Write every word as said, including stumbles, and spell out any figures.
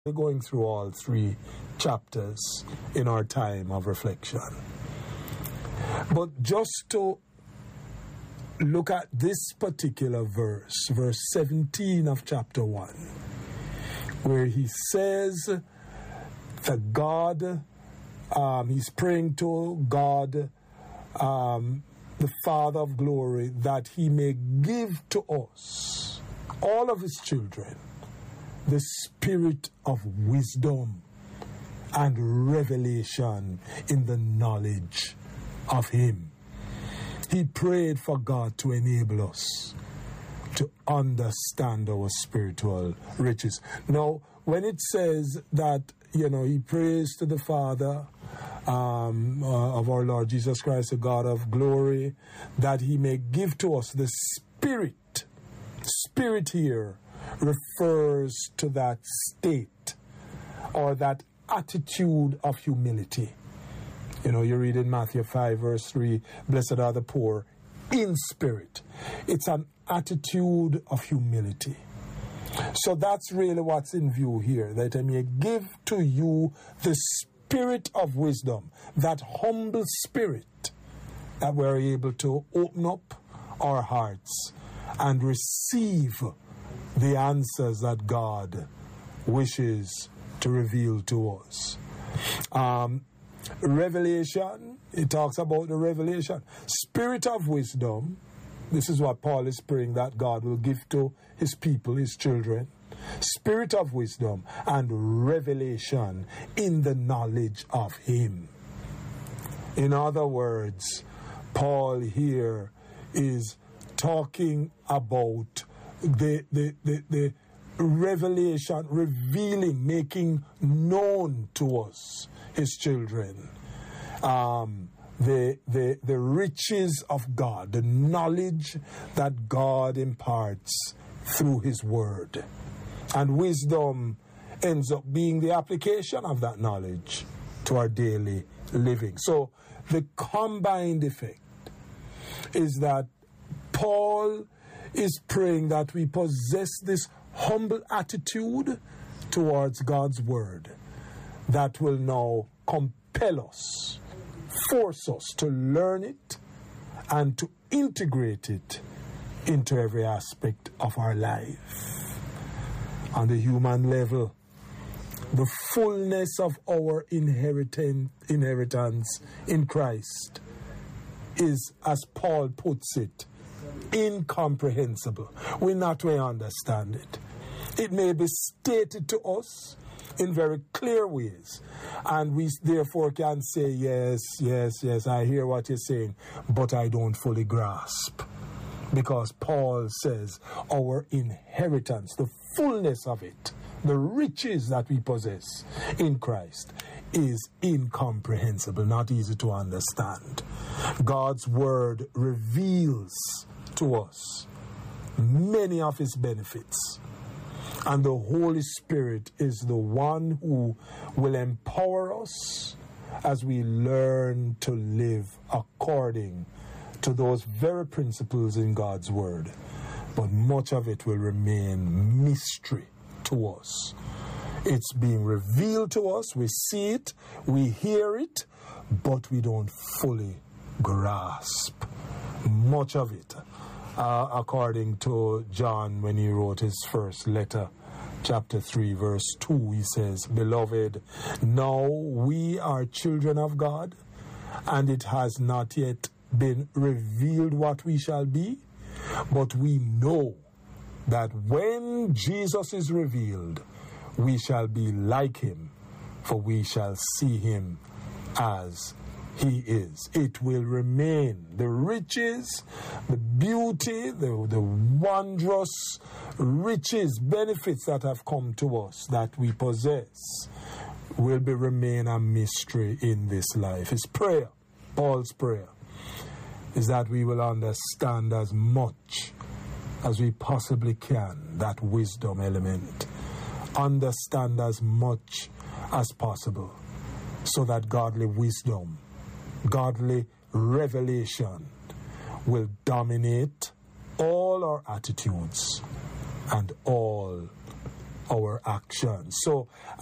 We're going through all three chapters in our time of reflection. But just to look at this particular verse, verse seventeen of chapter one, where he says that God, um, he's praying to God, um, the Father of glory, that he may give to us, all of his children, the spirit of wisdom and revelation in the knowledge of him. He prayed for God to enable us to understand our spiritual riches. Now, when it says that, you know, he prays to the Father um, uh, of our Lord Jesus Christ, the God of glory, that he may give to us the spirit. Spirit here refers to that state or that attitude of humility. You know, you read in Matthew five verse three, blessed are the poor in spirit. It's an attitude of humility. So that's really what's in view here, that I may give to you the spirit of wisdom, that humble spirit, that we're able to open up our hearts and receive the answers that God wishes to reveal to us. Um, revelation, it talks about the revelation. Spirit of wisdom, this is what Paul is praying that God will give to his people, his children. Spirit of wisdom and revelation in the knowledge of him. In other words, Paul here is talking about the, the, the, the revelation, revealing, making known to us, his children, um, the, the, the riches of God, the knowledge that God imparts through his word. And wisdom ends up being the application of that knowledge to our daily living. So the combined effect is that Paul is praying that we possess this humble attitude towards God's word that will now compel us, force us to learn it and to integrate it into every aspect of our life. On the human level, the fullness of our inheritance in Christ is, as Paul puts it, incomprehensible. We're not going to understand it. It may be stated to us in very clear ways, and we therefore can say, yes, yes, yes, I hear what you're saying, but I don't fully grasp. Because Paul says our inheritance, the fullness of it, the riches that we possess in Christ is incomprehensible, not easy to understand. God's word reveals to us many of his benefits, and the Holy Spirit is the one who will empower us as we learn to live according to those very principles in God's word. But much of it will remain mystery to us. It's being revealed to us, we see it, we hear it, but we don't fully grasp much of it. Uh, according to John, when he wrote his first letter, chapter three, verse two, he says, Beloved, now we are children of God, and it has not yet been revealed what we shall be, but we know that when Jesus is revealed, we shall be like him, for we shall see him as he is. It will remain. The riches, the beauty, the, the wondrous riches, benefits that have come to us, that we possess, will be remain a mystery in this life. His prayer, Paul's prayer, is that we will understand as much as we possibly can that wisdom element. Understand as much as possible so that godly wisdom, godly revelation will dominate all our attitudes and all our actions. So